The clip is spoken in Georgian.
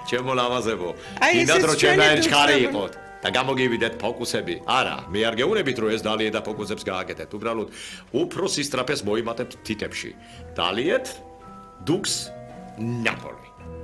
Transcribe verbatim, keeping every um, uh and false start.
ჩემო ლამაზებო. გინდათ რომ ჩემნაირი ჩხარი იყოთ და გამოგივიდეთ ფოკუსები. არა, მე არ გეუბნებით რომ ეს დალიეთ და ფოკუსებს გააკეთეთ. უბრალოდ უფრო სისტრაფეს მოიმატებთ თითებში. დალიეთ დუქს ნაპოლი.